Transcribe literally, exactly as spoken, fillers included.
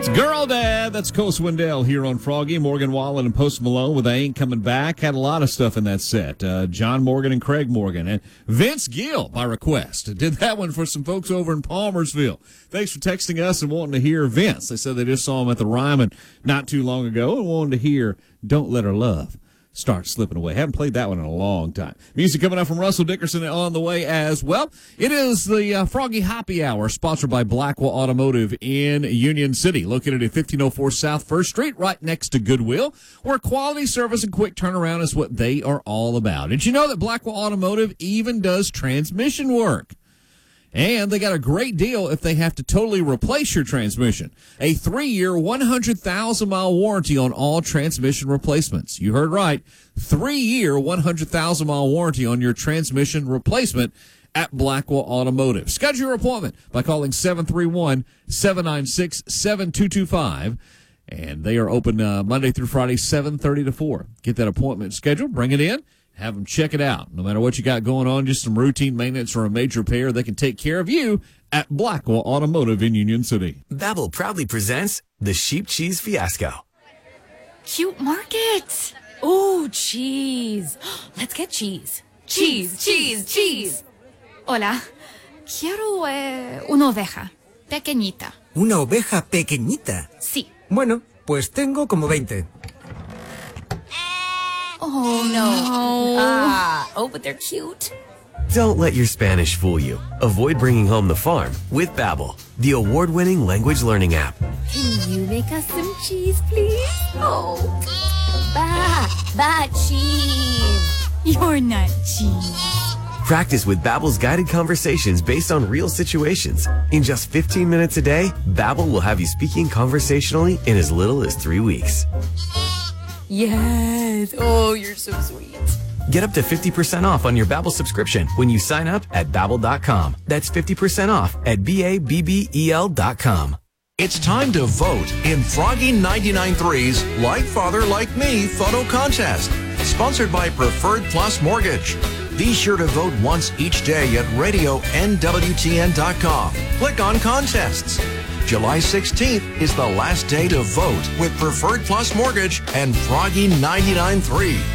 Girl Dad, that's Cole Swindell here on Froggy. Morgan Wallen and Post Malone with I Ain't Coming Back. Had a lot of stuff in that set. Uh, John Morgan and Craig Morgan. And Vince Gill, by request, did that one for some folks over in Palmersville. Thanks for texting us and wanting to hear Vince. They said they just saw him at the Ryman not too long ago and wanted to hear Don't Let Her Love Start Slipping Away. Haven't played that one in a long time. Music coming up from Russell Dickerson on the way as well. It is the uh, Froggy Happy Hour, sponsored by Blackwell Automotive in Union City, located at fifteen oh four South First Street, right next to Goodwill, where quality service and quick turnaround is what they are all about. Did you know that Blackwell Automotive even does transmission work? And they got a great deal if they have to totally replace your transmission. A three-year, one hundred thousand mile warranty on all transmission replacements. You heard right. Three-year, one hundred thousand mile warranty on your transmission replacement at Blackwell Automotive. Schedule your appointment by calling seven three one, seven nine six, seven two two five. And they are open uh, Monday through Friday, seven thirty to four. Get that appointment scheduled. Bring it in. Have them check it out. No matter what you got going on, just some routine maintenance or a major repair, they can take care of you at Blackwell Automotive in Union City. Babbel proudly presents the Sheep Cheese Fiasco. Cute market. Ooh, cheese. Let's get cheese. Cheese, cheese, cheese. Hola. Quiero eh, una oveja. Pequeñita. ¿Una oveja pequeñita? Sí. Bueno, pues tengo como veinte. Oh, no. Ah, oh, but they're cute. Don't let your Spanish fool you. Avoid bringing home the farm with Babbel, the award-winning language learning app. Can you make us some cheese, please? Oh, ba, ba cheese. You're not cheese. Practice with Babbel's guided conversations based on real situations. In just fifteen minutes a day, Babbel will have you speaking conversationally in as little as three weeks. Yes. Oh, you're so sweet. Get up to fifty percent off on your Babbel subscription when you sign up at Babbel dot com. That's fifty percent off at B A B B E L dot com. It's time to vote in Froggy ninety-nine point three's Like Father Like Me photo contest, sponsored by Preferred Plus Mortgage. Be sure to vote once each day at radio N W T N dot com. Click on contests. July sixteenth is the last day to vote with Preferred Plus Mortgage and Froggy ninety-nine point three.